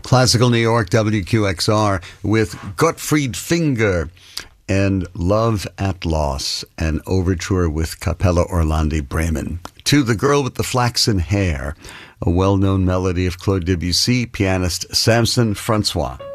Classical New York, WQXR, with Gottfried Finger and Love at Loss, an overture with Capella Orlandi Bremen. To The Girl with the Flaxen Hair, a well-known melody of Claude Debussy, pianist Samson Francois.